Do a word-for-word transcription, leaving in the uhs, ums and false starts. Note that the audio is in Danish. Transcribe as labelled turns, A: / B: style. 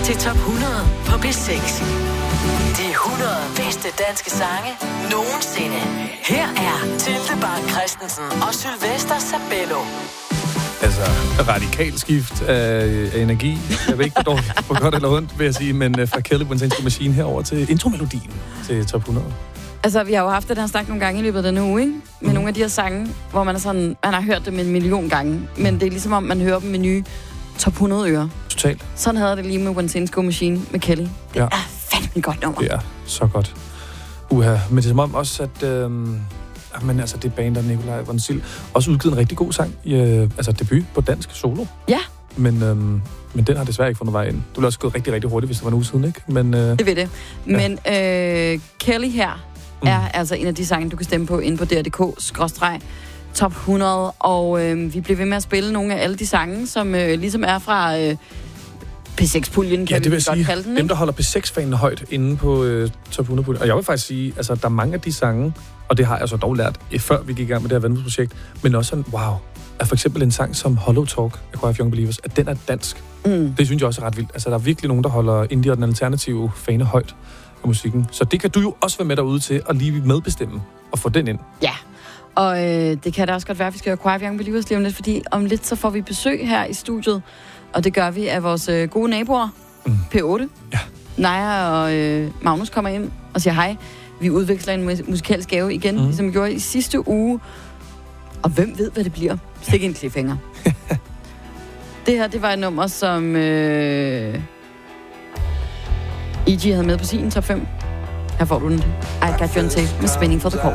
A: til top hundrede på B seks. De hundrede bedste danske sange nogensinde. Her er Tilde Bak Christensen og Sylvester Sabello.
B: Altså, radikalt skift af, af energi. Jeg ved ikke, hvor dårligt, hvor godt eller ondt, vil jeg sige, men uh, fra Kelly Bonsanto Machine herover til intromelodien til top hundrede.
C: Altså, vi har jo haft det her snak nogle gange i løbet af denne uge, ikke? Med mm. nogle af de her sange, hvor man er sådan, man har hørt dem en million gange, men det er ligesom om, man hører dem med nye top hundrede ører.
B: Totalt.
C: Sådan havde det lige med Bonsanto Machine med Kelly. Det ja. er fandme et godt nummer.
B: Det er så godt. Uha, men det er som om også, at... Øh, men altså, det band af Nikolaj von Sild også udgivet en rigtig god sang, i, øh, altså debut på dansk solo.
C: Ja. Men,
B: øh, men den har desværre ikke fundet vej ind. Du ville også gået rigtig, rigtig hurtigt, hvis det var en uge siden, ikke? Men, øh,
C: det ved det. Men ja. øh, Kelly her mm. er altså en af de sange, du kan stemme på inde på D R punktum D K skråstreg top hundrede. Og øh, vi bliver ved med at spille nogle af alle de sange, som øh, ligesom er fra... Øh, P seks-puljen, kan ja, det vil vi sige, godt kalde den, ikke?
B: Dem, der holder P seks-fanene højt inde på øh, top hundrede-puljen. Og jeg vil faktisk sige, altså, der er mange af de sange, og det har jeg så dog lært, før vi gik i gang med det her vandmudsprojekt, men også sådan, wow, at for eksempel en sang som Hollow Talk af Choir of Young Believers, at den er dansk. Mm. Det synes jeg også er ret vildt. Altså, der er virkelig nogen, der holder indie og den alternative fane højt af musikken. Så det kan du jo også være med derude til at lige medbestemme og få den ind.
C: Ja, og øh, det kan da også godt være, at vi skal høre Choir of Young Believers lige om lidt, fordi om lidt så får vi besøg her i studiet. Og det gør vi af vores øh, gode naboer, mm. P otte.
B: Ja.
C: Naja og øh, Magnus kommer ind og siger hej. Vi udveksler en mus- musikalsk gave igen, mm. ligesom vi gjorde i sidste uge. Og hvem ved, hvad det bliver? Stik en cliffhanger. Det her, det var et nummer, som øh, E G havde med på sin top fem. Her får du den. I Got You On Tape med Spinning for the Core.